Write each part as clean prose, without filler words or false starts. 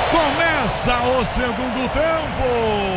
Começa o segundo tempo.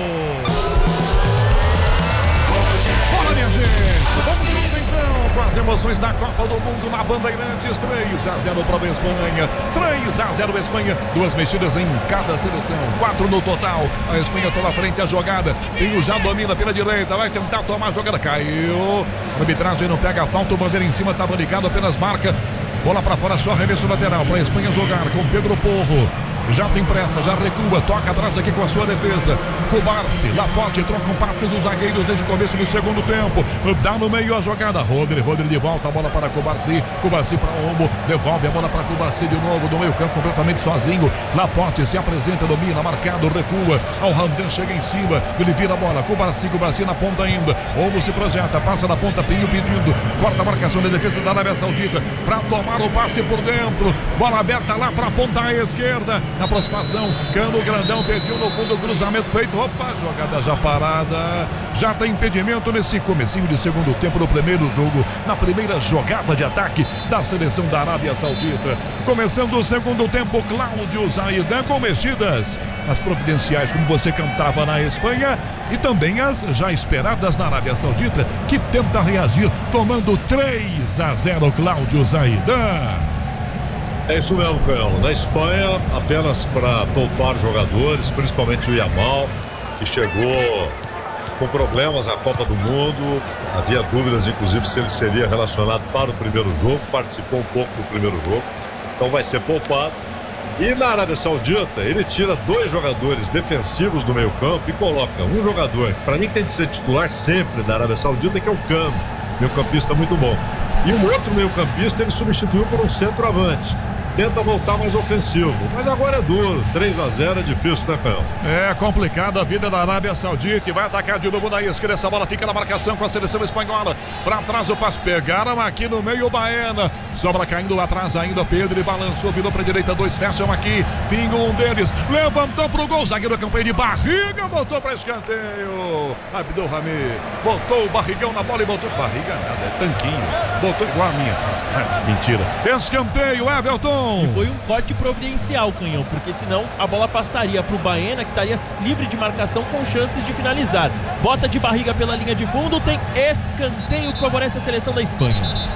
Bora, minha gente. Vamos juntos então com as emoções da Copa do Mundo na Bandeirantes. 3-0 para a Espanha. 3-0 Espanha. 2 mexidas em cada seleção. 4 no total. A Espanha toda à frente a jogada. Tem o já domina pela direita. Vai tentar tomar a jogada. Caiu. A arbitragem não pega a falta. O bandeira em cima estava ligado. Apenas marca. Bola para fora, só arremesso lateral para a Espanha jogar com Pedro Porro. Já tem pressa, já recua, toca atrás aqui com a sua defesa. Cubarsi, Laporte, trocam passes dos zagueiros desde o começo do segundo tempo. Dá no meio a jogada. Rodri de volta, a bola para Cubarsi. Cubarsi para Olmo, devolve a bola para Cubarsi de novo, no meio campo completamente sozinho. Laporte se apresenta, domina, marcado, recua. Alhandan chega em cima, ele vira a bola. Cubarsi na ponta ainda. Olmo se projeta, passa na ponta, Pinho pedindo. Corta a marcação da defesa da Arábia Saudita para tomar o passe por dentro. Bola aberta lá para a ponta esquerda. Na aproximação, Cano Grandão pediu no fundo, cruzamento feito. Opa, jogada já parada. Já tem impedimento nesse comecinho de segundo tempo do primeiro jogo, na primeira jogada de ataque da seleção da Arábia Saudita. Começando o segundo tempo, Cláudio Zaidan com mexidas. As providenciais, como você cantava na Espanha, e também as já esperadas na Arábia Saudita, que tenta reagir tomando 3-0 Cláudio Zaidan. É isso mesmo, Canhão. Na Espanha, apenas para poupar jogadores, principalmente o Yamal, que chegou com problemas na Copa do Mundo. Havia dúvidas, inclusive, se ele seria relacionado para o primeiro jogo. Participou um pouco do primeiro jogo, então vai ser poupado. E na Arábia Saudita, ele tira 2 jogadores defensivos do meio campo e coloca um jogador, para mim tem de ser titular sempre da Arábia Saudita, que é o Cano, meio campista muito bom. E o outro meio campista ele substituiu por um centroavante. Tenta voltar mais ofensivo, mas agora é duro. 3-0 é difícil, né, Canhão? É complicado a vida da Arábia Saudita e vai atacar de novo na esquerda. Essa bola fica na marcação com a seleção espanhola. Para trás o passe, pegaram aqui no meio o Baena. Sobra caindo lá atrás ainda. Pedro balançou, virou para a direita. 2 fecham aqui. Pingo um deles. Levantou pro gol. Zagueiro da campanha de barriga. Botou para escanteio. Abdelhamid botou o barrigão na bola e botou. Barriga nada, é tanquinho. Botou igual a minha. Mentira. Escanteio, Everton. E foi um corte providencial, Canhão, porque senão a bola passaria para o Baena, que estaria livre de marcação com chances de finalizar. Bota de barriga pela linha de fundo, tem escanteio que favorece a seleção da Espanha.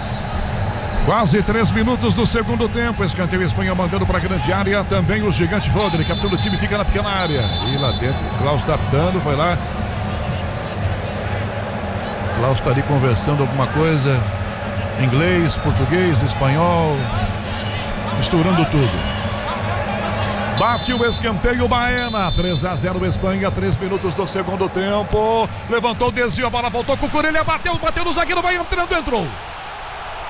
Quase 3 minutos do segundo tempo. Escanteio Espanha mandando para a grande área. Também o gigante Rodri, capitão do time, fica na pequena área. E lá dentro, o Klaus está apitando, foi lá. O Klaus está ali conversando alguma coisa. Inglês, português, espanhol. Misturando tudo. Bate o escanteio Baena. 3-0 Espanha, 3 minutos do segundo tempo. Levantou o desvio, a bola voltou com o Corelha, bateu no zagueiro, vai entrando, entrou.